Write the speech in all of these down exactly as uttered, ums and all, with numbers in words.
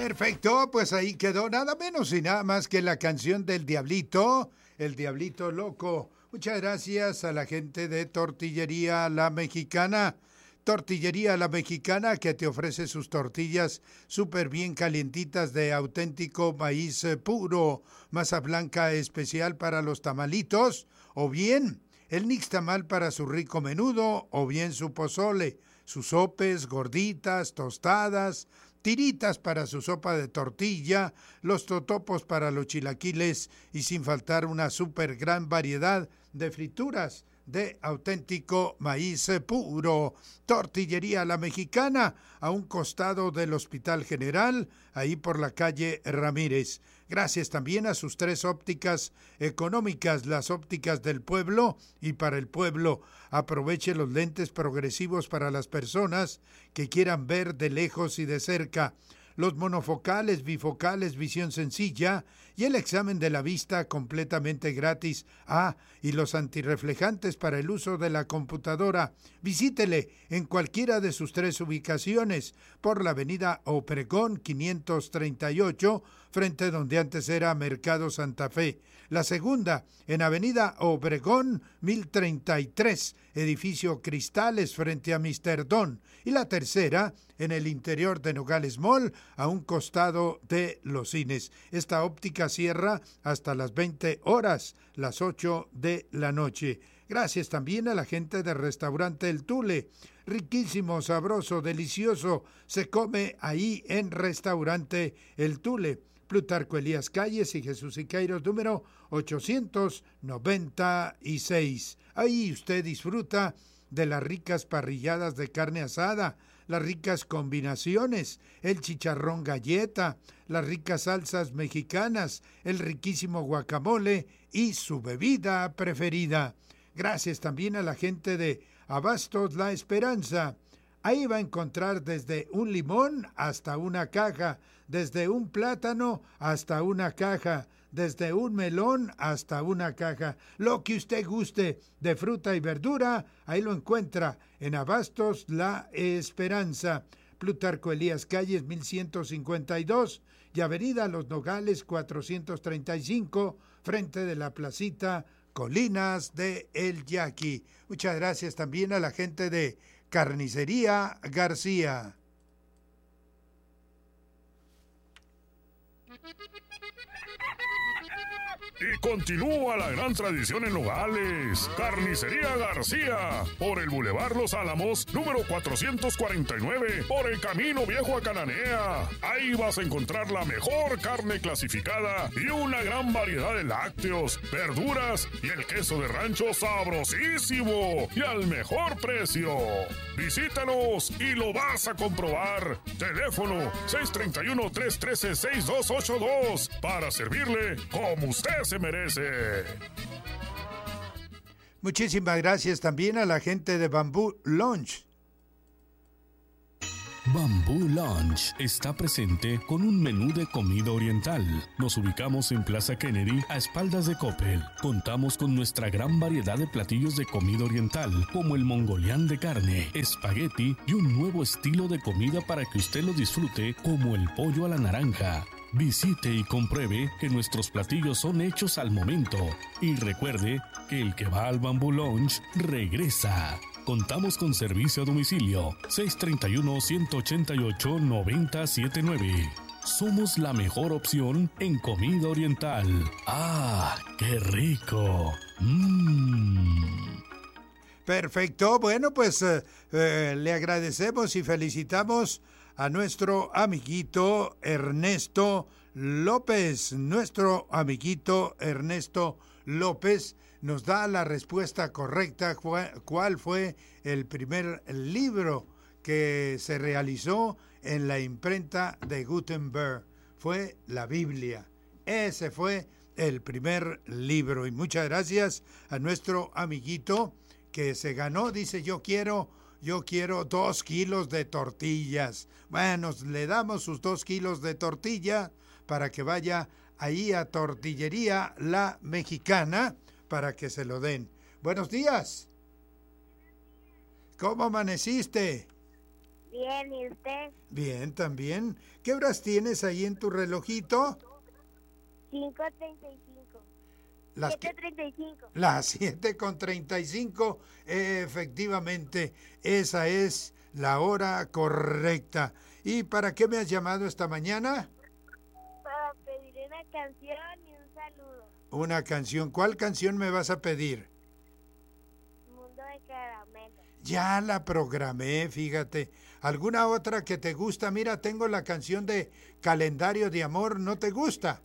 Perfecto, pues ahí quedó nada menos y nada más que la canción del Diablito, el Diablito Loco. Muchas gracias a la gente de Tortillería La Mexicana. Tortillería La Mexicana, que te ofrece sus tortillas súper bien calientitas de auténtico maíz puro, masa blanca especial para los tamalitos, o bien el nixtamal para su rico menudo, o bien su pozole, sus sopes, gorditas, tostadas, tiritas para su sopa de tortilla, los totopos para los chilaquiles y sin faltar una súper gran variedad de frituras de auténtico maíz puro. Tortillería La Mexicana, a un costado del Hospital General, ahí por la calle Ramírez. Gracias también a sus tres ópticas económicas, las ópticas del pueblo y para el pueblo. Aproveche los lentes progresivos para las personas que quieran ver de lejos y de cerca. Los monofocales, bifocales, visión sencilla y el examen de la vista completamente gratis. Ah, y los antirreflejantes para el uso de la computadora. Visítele en cualquiera de sus tres ubicaciones por la avenida Obregón quinientos treinta y ocho, frente donde antes era Mercado Santa Fe. La segunda en avenida Obregón mil treinta y tres, edificio Cristales frente a míster Don. Y la tercera en el interior de Nogales Mall, a un costado de los cines. Esta óptica cierra hasta las veinte horas, las ocho de la noche. Gracias también a la gente del restaurante El Tule. Riquísimo, sabroso, delicioso. Se come ahí en restaurante El Tule. Plutarco Elías Calles y Jesús Siqueiros, número ochocientos noventa y seis. Ahí usted disfruta de las ricas parrilladas de carne asada, las ricas combinaciones, el chicharrón galleta, las ricas salsas mexicanas, el riquísimo guacamole y su bebida preferida. Gracias también a la gente de Abastos La Esperanza. Ahí va a encontrar desde un limón hasta una caja, desde un plátano hasta una caja, desde un melón hasta una caja. Lo que usted guste de fruta y verdura, ahí lo encuentra en Abastos La Esperanza. Plutarco Elías Calles mil ciento cincuenta y dos y Avenida Los Nogales cuatrocientos treinta y cinco, frente de la placita Colinas de El Yaqui. Muchas gracias también a la gente de Carnicería García. Y continúa la gran tradición en Nogales. Carnicería García, por el Boulevard Los Álamos, número cuatrocientos cuarenta y nueve, por el Camino Viejo a Cananea. Ahí vas a encontrar la mejor carne clasificada y una gran variedad de lácteos, verduras y el queso de rancho sabrosísimo y al mejor precio. Visítanos y lo vas a comprobar. Teléfono seis tres uno, tres uno tres, seis dos ocho dos para servirle como usted se merece. Muchísimas gracias también a la gente de Bamboo Lounge. Bamboo Lounge está presente con un menú de comida oriental. Nos ubicamos en Plaza Kennedy, a espaldas de Coppel. Contamos con nuestra gran variedad de platillos de comida oriental, como el mongolián de carne, espagueti y un nuevo estilo de comida para que usted lo disfrute, como el pollo a la naranja. Visite y compruebe que nuestros platillos son hechos al momento. Y recuerde que el que va al Bamboo Lounge regresa. Contamos con servicio a domicilio seis tres uno, uno ocho ocho, nueve cero siete nueve. Somos la mejor opción en comida oriental. ¡Ah, qué rico! ¡Mmm! Perfecto, bueno, pues eh, eh, le agradecemos y felicitamos a nuestro amiguito Ernesto López. Nuestro amiguito Ernesto López nos da la respuesta correcta, cuál fue el primer libro que se realizó en la imprenta de Gutenberg. Fue la Biblia. Ese fue el primer libro. Y muchas gracias a nuestro amiguito que se ganó, dice, yo quiero... Yo quiero dos kilos de tortillas. Bueno, le damos sus dos kilos de tortilla para que vaya ahí a Tortillería La Mexicana para que se lo den. Buenos días. ¿Cómo amaneciste? Bien, ¿y usted? Bien, también. ¿Qué horas tienes ahí en tu relojito? cinco treinta y cinco. Las siete treinta y cinco. Las siete con treinta y cinco, efectivamente, esa es la hora correcta. ¿Y para qué me has llamado esta mañana? Para pedir una canción y un saludo. Una canción. ¿Cuál canción me vas a pedir? Mundo de caramelo. Ya la programé, fíjate. ¿Alguna otra que te gusta? Mira, tengo la canción de Calendario de Amor, ¿no te gusta?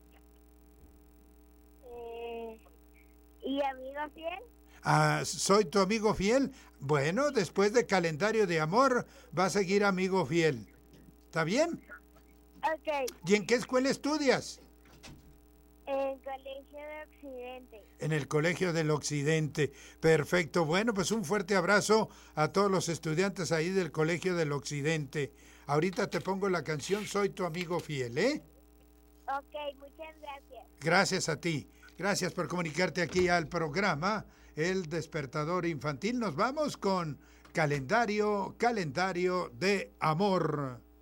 Eh, ¿Y amigo fiel? Ah, ¿soy tu amigo fiel? Bueno, después de Calendario de Amor, va a seguir Amigo Fiel. ¿Está bien? Ok. ¿Y en qué escuela estudias? En Colegio de Occidente. En el Colegio del Occidente. Perfecto. Bueno, pues un fuerte abrazo a todos los estudiantes ahí del Colegio del Occidente. Ahorita te pongo la canción Soy tu amigo fiel, ¿eh? Ok, muchas gracias. Gracias a ti. Gracias por comunicarte aquí al programa El Despertador Infantil. Nos vamos con Calendario, Calendario de Amor.